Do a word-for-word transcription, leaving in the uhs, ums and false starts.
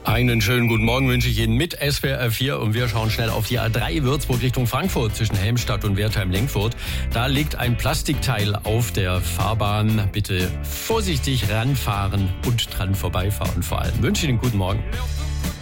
Einen schönen guten Morgen wünsche ich Ihnen mit S W R vier und wir schauen schnell auf die A drei Würzburg Richtung Frankfurt zwischen Helmstadt und Wertheim-Lenkfurt. Da liegt ein Plastikteil auf der Fahrbahn. Bitte vorsichtig ranfahren und dran vorbeifahren vor allem. Wünsche Ihnen einen guten Morgen.